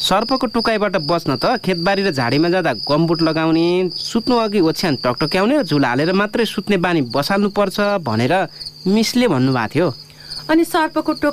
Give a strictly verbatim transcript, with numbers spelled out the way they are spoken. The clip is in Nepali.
सर्पको टोकाइबाट बच्न त खेतबारी र झाडीमा जाँदा गमबुट लगाउने, सुत्नु अघि ओछ्यान टकटक्याउने, झुला हालेर मात्रै सुत्ने बानी बसाल्नु पर्छ भनेर मिसले भन्नुभएको थियो। अनि सर्पको टोकाइ